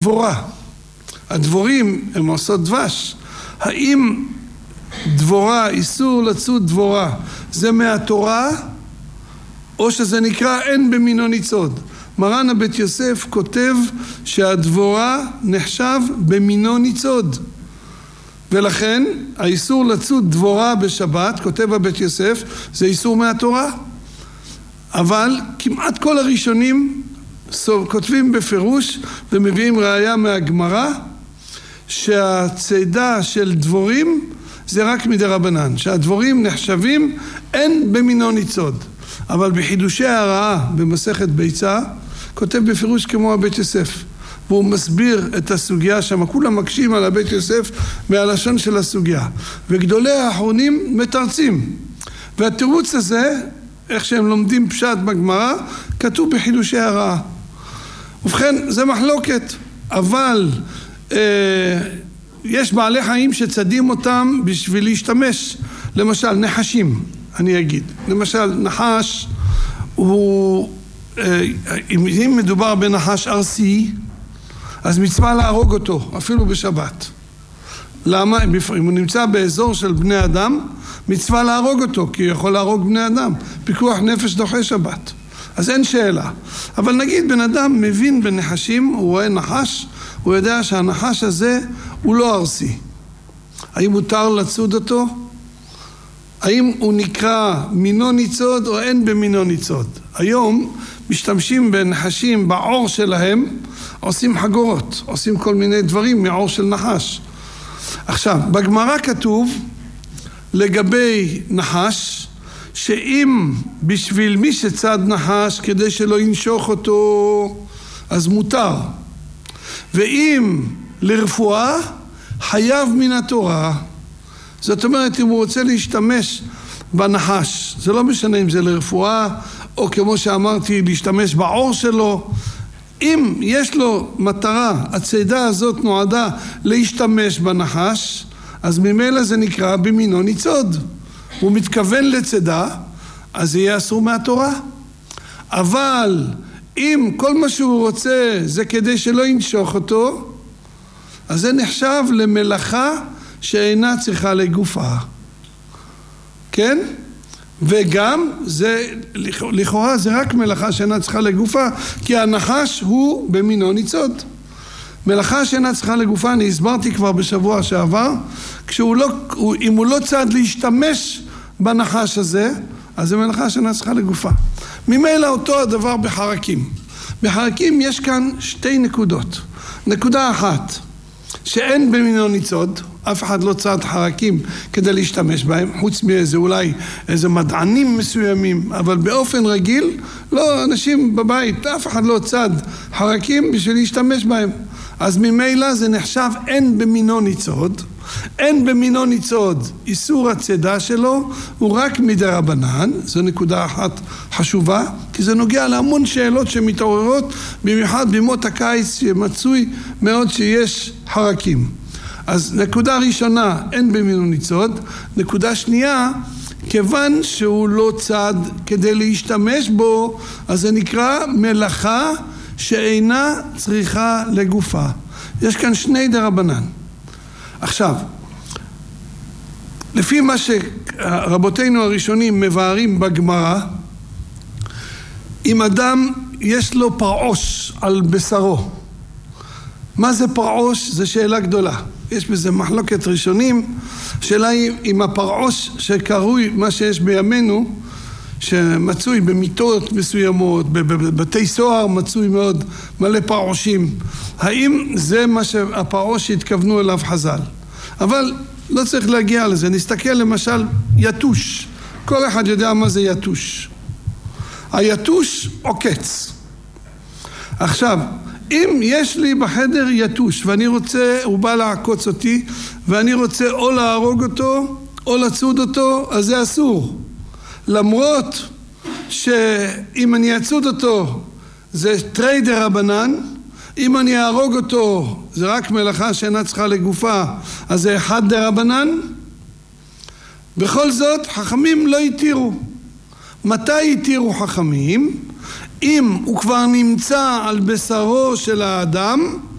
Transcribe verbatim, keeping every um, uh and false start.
דבורה. הדבורים הם עושות דבש. האם דבורה, איסור לצוד דבורה, זה מהתורה, או שזה נקרא אין במינו ניצוד? מרן הבית יוסף כותב שהדבורה נחשב במינו ניצוד. ולכן האיסור לצוד דבורה בשבת, כותב הבית יוסף, זה איסור מהתורה. אבל כמעט כל הראשונים כותבים בפירוש ומביאים ראיה מהגמרא שהצידה של דבורים זה רק מדרבנן, שהדבורים נחשבים אין במינו ניצוד. אבל בחידושי הרעה במסכת ביצה כותב בפירוש כמו הבית יוסף, והוא מסביר את הסוגיה שם, כולם מקשים על הבית יוסף מהלשון של הסוגיה, וגדולי האחרונים מתרצים. והתירוץ הזה, איך שהם לומדים פשט בגמרא, כתוב בחידושי הרעה. ובכן, זה מחלוקת, אבל אה, יש בעלי חיים שצדים אותם בשביל להשתמש. למשל, נחשים, אני אגיד. למשל, נחש הוא, אה, אם מדובר בנחש ארסי, אז מצווה להרוג אותו, אפילו בשבת. למה? אם הוא נמצא באזור של בני אדם, מצווה להרוג אותו, כי הוא יכול להרוג בני אדם. פיקוח נפש דוחה שבת. אז אין שאלה. אבל נגיד בן אדם מבין בנחשים, הוא רואה נחש, הוא יודע שהנחש הזה הוא לא ארסי. האם מותר לצוד אותו? האם הוא נקרא מינו ניצוד או אין במינו ניצוד? היום משתמשים בנחשים בעור שלהם, עושים חגורות, עושים כל מיני דברים מעור של נחש. עכשיו, בגמרא כתוב לגבי נחש, שאם בשביל מי שצד נחש כדי שלא ינשוך אותו, אז מותר. ואם לרפואה, חייב מן התורה. זאת אומרת, אם הוא רוצה להשתמש בנחש, זה לא משנה אם זה לרפואה, או כמו שאמרתי, להשתמש בעור שלו. אם יש לו מטרה, הצידה הזאת נועדה להשתמש בנחש, אז ממילא זה נקרא במינו ניצוד. הוא מתכוון לצידה, אז זה יהיה אסור מהתורה. אבל אם כל מה שהוא רוצה זה כדי שלא ינשוך אותו, אז זה נחשב למלאכה שאינה צריכה לגופה. כן? וגם זה, לכאורה זה רק מלאכה שאינה צריכה לגופה, כי הנחש הוא במינו ניצוד. מלאכה שאינה צריכה לגופה, אני הסברתי כבר בשבוע שעבר, כשהוא לא, אם הוא לא צד להשתמש בנחש הזה, אז זה מלאכה שאינה צריכה לגופה. ממילא אותו הדבר בחרקים. בחרקים יש כאן שתי נקודות. נקודה אחת, שאין במינו ניצוד, אף אחד לא צד חרקים כדי להשתמש בהם, חוץ מאיזה אולי איזה מדענים מסוימים, אבל באופן רגיל, לא, אנשים בבית, אף אחד לא צד חרקים בשביל להשתמש בהם. אז ממילא זה נחשב אין במינו ניצוד. אין במינו ניצוד, איסור הצידה שלו הוא רק מדרבנן. זו נקודה אחת חשובה, כי זה נוגע להמון שאלות שמתעוררות, במיוחד בימות הקיץ שמצוי מאוד שיש חרקים. אז נקודה ראשונה, אין במינו ניצוד. נקודה שנייה, כיוון שהוא לא צד כדי להשתמש בו, אז זה נקרא מלאכה שאינה צריכה לגופה. יש כאן שני דרבנן. עכשיו, לפי מה שרבותינו הראשונים מבארים בגמרא, אם אדם יש לו פרעוש על בשרו, מה זה פרעוש? זו שאלה גדולה. יש בזה מחלוקת ראשונים. שאלה היא אם הפרעוש שקרוי מה שיש בימינו, שמצוי במיטות מסוימות, בבתי סוהר מצוי מאוד מלא פרעושים, האם זה מה שהפרעוש התכוונו אליו חז"ל? אבל לא צריך להגיע לזה. נסתכל למשל יתוש. כל אחד יודע מה זה יתוש. היתוש עוקץ. עכשיו, אם יש לי בחדר יתוש ואני רוצה, הוא בא לעקוץ אותי ואני רוצה או להרוג אותו או לצוד אותו, אז זה אסור. למרות שאם אני אצוד אותו זה תרי דרבנן, אם אני אהרוג אותו זה רק מלאכה שאינה צריכה לגופה, אז זה אחד דרבנן. בכל זאת חכמים לא התירו. מתי התירו חכמים? אם הוא כבר נמצא על בשרו של האדם,